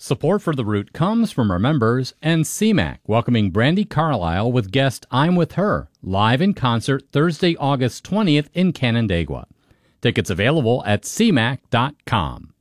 Support for The Root comes from our members and CMAC, welcoming Brandi Carlile with guest I'm With Her, live in concert Thursday, August 20th in Canandaigua. Tickets available at cmac.com.